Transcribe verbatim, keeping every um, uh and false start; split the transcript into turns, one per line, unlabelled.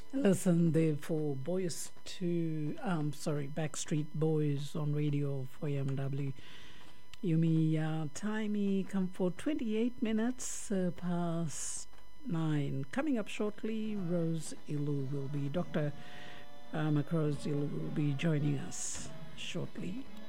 Listen there for Boys to, um, sorry, Backstreet Boys on radio for M W. Yumi uh, Timey come for twenty-eight minutes uh, past nine. Coming up shortly, Rose Ilu will be, Doctor Uh, Macrose Ilu will be joining us shortly.